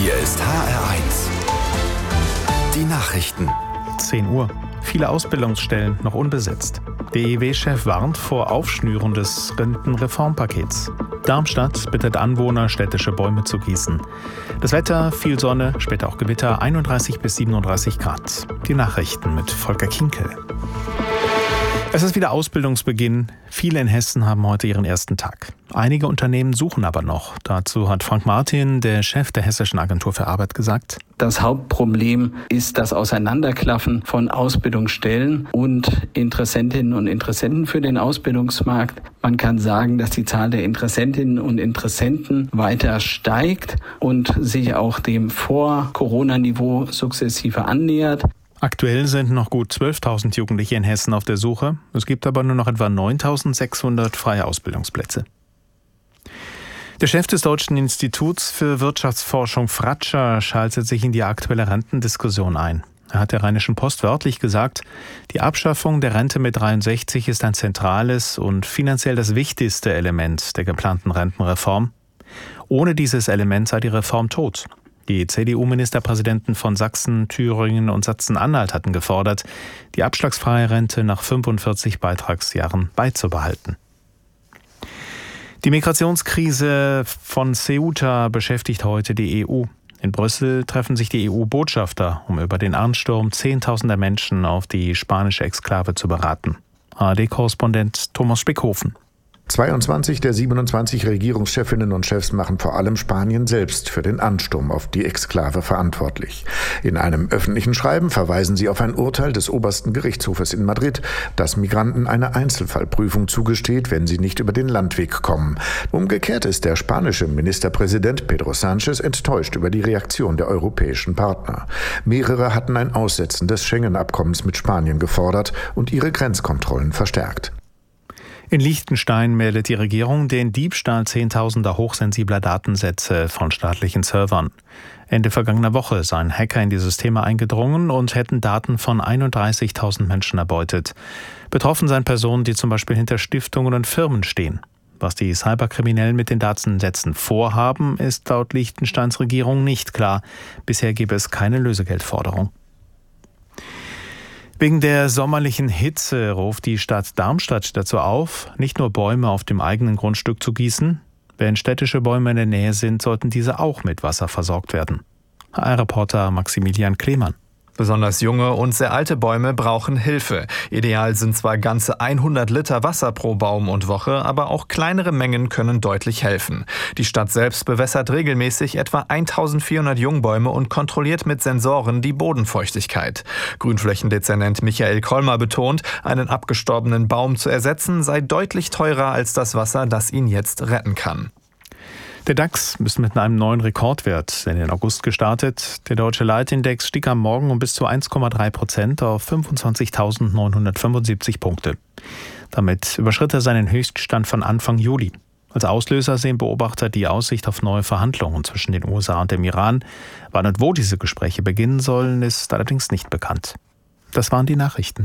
Hier ist HR1. Die Nachrichten. 10 Uhr. Viele Ausbildungsstellen noch unbesetzt. DEW-Chef warnt vor Aufschnüren des Rentenreformpakets. Darmstadt bittet Anwohner, städtische Bäume zu gießen. Das Wetter, viel Sonne, später auch Gewitter, 31 bis 37 Grad. Die Nachrichten mit Volker Kinkel. Es ist wieder Ausbildungsbeginn. Viele in Hessen haben heute ihren ersten Tag. Einige Unternehmen suchen aber noch. Dazu hat Frank Martin, der Chef der Hessischen Agentur für Arbeit, gesagt: Das Hauptproblem ist das Auseinanderklaffen von Ausbildungsstellen und Interessentinnen und Interessenten für den Ausbildungsmarkt. Man kann sagen, dass die Zahl der Interessentinnen und Interessenten weiter steigt und sich auch dem Vor-Corona-Niveau sukzessive annähert. Aktuell sind noch gut 12.000 Jugendliche in Hessen auf der Suche. Es gibt aber nur noch etwa 9.600 freie Ausbildungsplätze. Der Chef des Deutschen Instituts für Wirtschaftsforschung Fratscher schaltet sich in die aktuelle Rentendiskussion ein. Er hat der Rheinischen Post wörtlich gesagt, die Abschaffung der Rente mit 63 ist ein zentrales und finanziell das wichtigste Element der geplanten Rentenreform. Ohne dieses Element sei die Reform tot. Die CDU-Ministerpräsidenten von Sachsen, Thüringen und Sachsen-Anhalt hatten gefordert, die abschlagsfreie Rente nach 45 Beitragsjahren beizubehalten. Die Migrationskrise von Ceuta beschäftigt heute die EU. In Brüssel treffen sich die EU-Botschafter, um über den Ansturm zehntausender Menschen auf die spanische Exklave zu beraten. ARD-Korrespondent Thomas Spickhofen. 22 der 27 Regierungschefinnen und Chefs machen vor allem Spanien selbst für den Ansturm auf die Exklave verantwortlich. In einem öffentlichen Schreiben verweisen sie auf ein Urteil des obersten Gerichtshofes in Madrid, das Migranten eine Einzelfallprüfung zugesteht, wenn sie nicht über den Landweg kommen. Umgekehrt ist der spanische Ministerpräsident Pedro Sánchez enttäuscht über die Reaktion der europäischen Partner. Mehrere hatten ein Aussetzen des Schengen-Abkommens mit Spanien gefordert und ihre Grenzkontrollen verstärkt. In Liechtenstein meldet die Regierung den Diebstahl zehntausender hochsensibler Datensätze von staatlichen Servern. Ende vergangener Woche seien Hacker in die Systeme eingedrungen und hätten Daten von 31.000 Menschen erbeutet. Betroffen seien Personen, die zum Beispiel hinter Stiftungen und Firmen stehen. Was die Cyberkriminellen mit den Datensätzen vorhaben, ist laut Liechtensteins Regierung nicht klar. Bisher gebe es keine Lösegeldforderung. Wegen der sommerlichen Hitze ruft die Stadt Darmstadt dazu auf, nicht nur Bäume auf dem eigenen Grundstück zu gießen. Wenn städtische Bäume in der Nähe sind, sollten diese auch mit Wasser versorgt werden. HR-Reporter Maximilian Klemann. Besonders junge und sehr alte Bäume brauchen Hilfe. Ideal sind zwar ganze 100 Liter Wasser pro Baum und Woche, aber auch kleinere Mengen können deutlich helfen. Die Stadt selbst bewässert regelmäßig etwa 1400 Jungbäume und kontrolliert mit Sensoren die Bodenfeuchtigkeit. Grünflächendezernent Michael Kolmer betont, einen abgestorbenen Baum zu ersetzen sei deutlich teurer als das Wasser, das ihn jetzt retten kann. Der DAX ist mit einem neuen Rekordwert in den August gestartet. Der deutsche Leitindex stieg am Morgen um bis zu 1,3% auf 25.975 Punkte. Damit überschritt er seinen Höchststand von Anfang Juli. Als Auslöser sehen Beobachter die Aussicht auf neue Verhandlungen zwischen den USA und dem Iran. Wann und wo diese Gespräche beginnen sollen, ist allerdings nicht bekannt. Das waren die Nachrichten.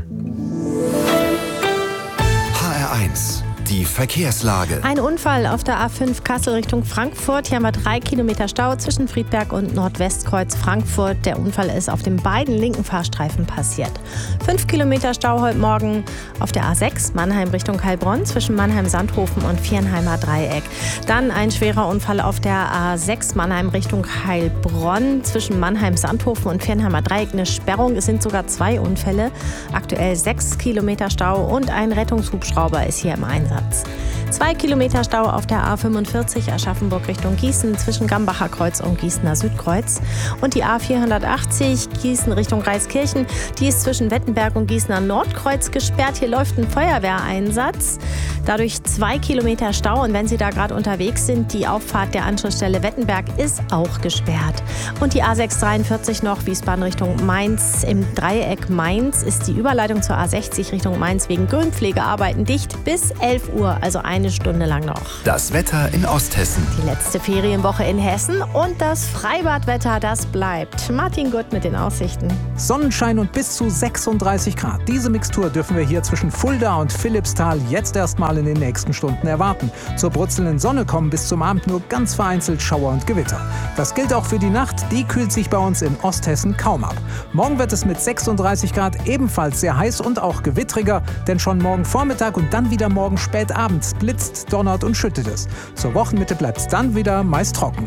HR1. Die Verkehrslage. Ein Unfall auf der A5 Kassel Richtung Frankfurt. Hier haben wir 3 Kilometer Stau zwischen Friedberg und Nordwestkreuz Frankfurt. Der Unfall ist auf den beiden linken Fahrstreifen passiert. 5 Kilometer Stau heute Morgen auf der A6 Mannheim Richtung Heilbronn zwischen Mannheim-Sandhofen und Viernheimer Dreieck. Dann ein schwerer Unfall auf der A6 Mannheim Richtung Heilbronn zwischen Mannheim-Sandhofen und Viernheimer Dreieck. Eine Sperrung, es sind sogar 2 Unfälle. Aktuell 6 Kilometer Stau und ein Rettungshubschrauber ist hier im Einsatz. 2 Kilometer Stau auf der A45 Aschaffenburg Richtung Gießen zwischen Gambacher Kreuz und Gießener Südkreuz. Und die A480 Gießen Richtung Reiskirchen, die ist zwischen Wettenberg und Gießener Nordkreuz gesperrt. Hier läuft ein Feuerwehreinsatz. Dadurch 2 Kilometer Stau. Und wenn Sie da gerade unterwegs sind, die Auffahrt der Anschlussstelle Wettenberg ist auch gesperrt. Und die A643 noch Wiesbaden Richtung Mainz. Im Dreieck Mainz ist die Überleitung zur A60 Richtung Mainz wegen Grünpflegearbeiten dicht bis 11 Uhr, also 1 eine Stunde lang noch. Das Wetter in Osthessen. Die letzte Ferienwoche in Hessen und das Freibadwetter, das bleibt. Martin Gutt mit den Aussichten. Sonnenschein und bis zu 36 Grad. Diese Mixtur dürfen wir hier zwischen Fulda und Philippsthal jetzt erstmal in den nächsten Stunden erwarten. Zur brutzelnden Sonne kommen bis zum Abend nur ganz vereinzelt Schauer und Gewitter. Das gilt auch für die Nacht. Die kühlt sich bei uns in Osthessen kaum ab. Morgen wird es mit 36 Grad ebenfalls sehr heiß und auch gewittriger, denn schon morgen Vormittag und dann wieder morgen spät abends blitzt, donnert und schüttet es. Zur Wochenmitte bleibt es dann wieder meist trocken.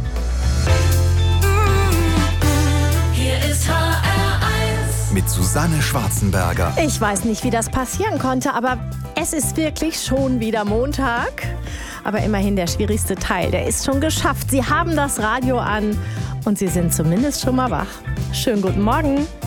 Hier ist HR1 mit Susanne Schwarzenberger. Ich weiß nicht, wie das passieren konnte, aber es ist wirklich schon wieder Montag. Aber immerhin der schwierigste Teil, der ist schon geschafft. Sie haben das Radio an und Sie sind zumindest schon mal wach. Schönen guten Morgen.